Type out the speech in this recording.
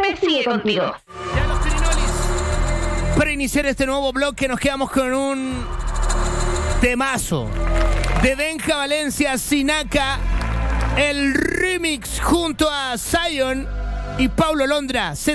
FM sigue contigo. Ya los Crinolis. Para iniciar este nuevo bloque nos quedamos con un temazo de Benja Valencia, Sinaka, el remix junto a Zion y Paulo Londra.